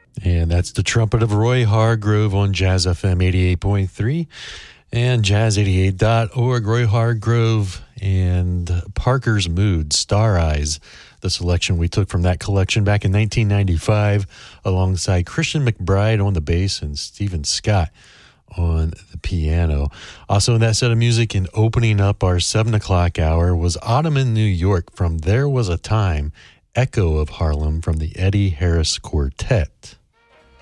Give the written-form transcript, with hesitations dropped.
And that's the trumpet of Roy Hargrove on Jazz FM 88.3 and jazz88.org. Roy Hargrove and Parker's Mood, Star Eyes, the selection we took from that collection back in 1995, alongside Christian McBride on the bass and Stephen Scott on the piano. Also in that set of music and opening up our 7 o'clock hour was Autumn in New York from There Was a Time, Echo of Harlem from the Eddie Harris Quartet.